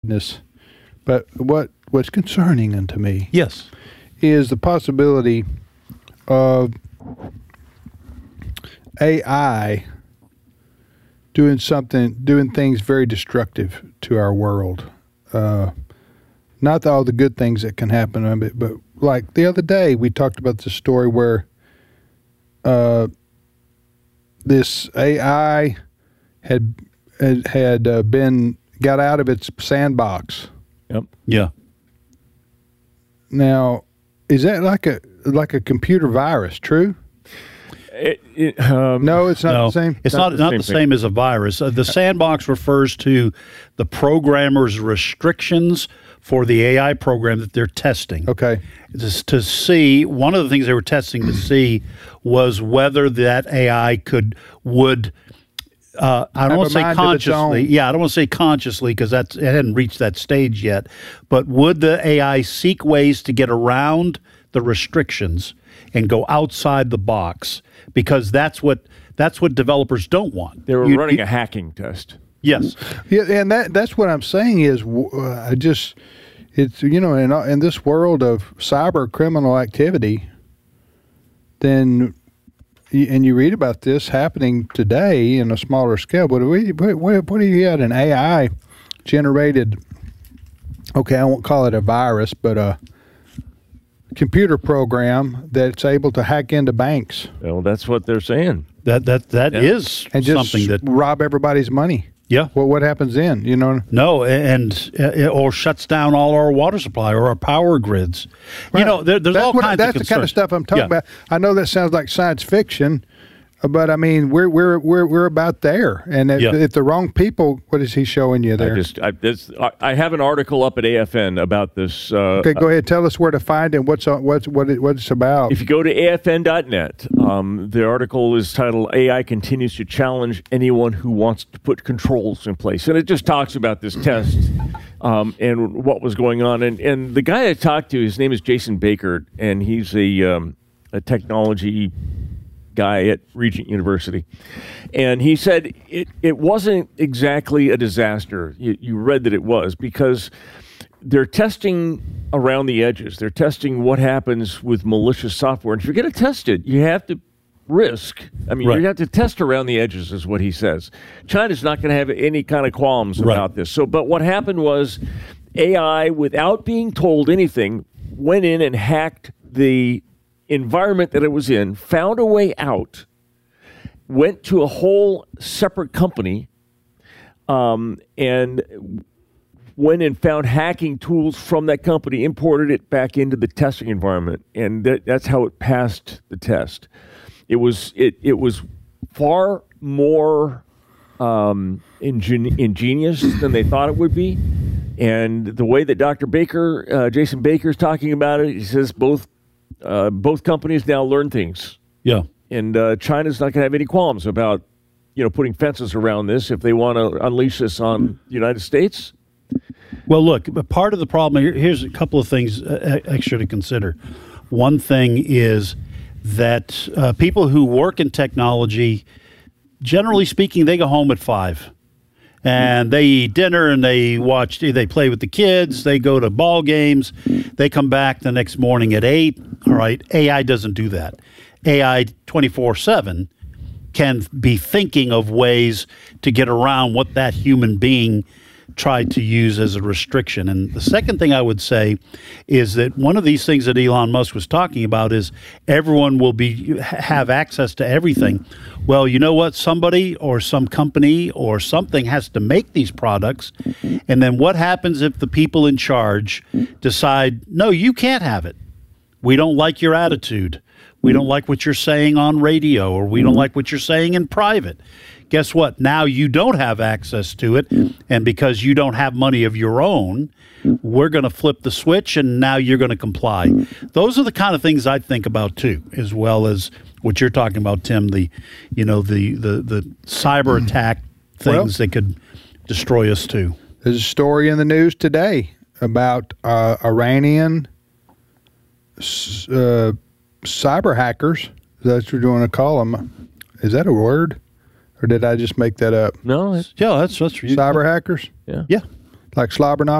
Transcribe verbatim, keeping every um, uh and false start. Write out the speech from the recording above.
madness. But what what's concerning unto me Yes. is the possibility of A I doing something, doing things very destructive to our world. Uh, not all the good things that can happen of it, but like the other day we talked about the story where uh, this A I had had, had uh, been got out of its sandbox. Yep. Yeah. Now, is that like a like a computer virus? True? It, it, um, No, it's not No, the same. it's Not not the not same the thing. same as a virus. Uh, the sandbox refers to the programmer's restrictions for the A I program that they're testing. Okay. Just to see, one of the things they were testing to see was whether that A I could would. Uh, I Have don't a want to say mind of its consciously. own. Yeah, I don't want to say consciously because that's it hadn't reached that stage yet. But would the A I seek ways to get around the restrictions and go outside the box? Because that's what that's what developers don't want. they were You- running you- a hacking test. yes. Yeah, and that that's what I'm saying is uh, I just it's you know in in this world of cyber criminal activity, then y- and you read about this happening today in a smaller scale. But we what what, what do you had an A I generated? Okay, I won't call it a virus, but a computer program that's able to hack into banks Well, that's what they're saying. That that that Yeah. is and just something that rob everybody's money. yeah. Well, what happens then? You know. No, and uh, or shuts down all our water supply or our power grids. You Right. know, there, there's that's all what, kinds That's of the kind of concerns. stuff I'm talking Yeah. about. I know that sounds like science fiction, but I mean we're we're we're we're about there. And if, Yeah. if the wrong people, what is he showing you there? I just I, this, I, I have an article up at A F N about this. Uh, okay, go ahead. Tell us where to find it. What's on, what's what it, what it's about. If you go to A F N dot net, um, the article is titled "A I Continues to Challenge Anyone Who Wants to Put Controls in Place," and it just talks about this test um, and what was going on. And and the guy I talked to, his name is Jason Baker, and he's a um, a technology guy at Regent University, and he said it it wasn't exactly a disaster. You, you read that it was because they're testing around the edges. They're testing what happens with malicious software. And if you're going to test it, you have to risk. I mean, Right. you have to test around the edges, is what he says. China's not going to have any kind of qualms Right. about this. So, but what happened was A I, without being told anything, went in and hacked the environment that it was in, found a way out, went to a whole separate company, um, and went and found hacking tools from that company, imported it back into the testing environment, and that, that's how it passed the test. It was it it was far more um, ingen- ingenious than they thought it would be, and the way that Doctor Baker, uh, Jason Baker, is talking about it, he says both uh, both companies now learn things, Yeah. and uh, China's not going to have any qualms about you know putting fences around this if they want to unleash this on the United States. Well, look, but part of the problem here, here's a couple of things uh, extra to consider. One thing is that uh, people who work in technology, generally speaking, they go home at five. And they eat dinner and they watch, they play with the kids, they go to ball games, they come back the next morning at eight. All right, A I doesn't do that. A I twenty-four seven can be thinking of ways to get around what that human being tried to use as a restriction. And the second thing I would say is that one of these things that Elon Musk was talking about is everyone will be have access to everything. Well, you know what? Somebody or some company or something has to make these products. And then what happens if the people in charge decide, no, you can't have it. We don't like your attitude. We don't like what you're saying on radio, or we don't like what you're saying in private. Guess what? Now you don't have access to it, and because you don't have money of your own, we're going to flip the switch, and now you're going to comply. Those are the kind of things I think about too, as well as what you're talking about, Tim. The, you know, the the the cyber attack things Well, that could destroy us too. There's a story in the news today about uh, Iranian s- uh, cyber hackers. That's what you want to call them. Is that a word? Or did I just make that up? No, Yeah, that's that's Cyber hackers? yeah. yeah. Like slobber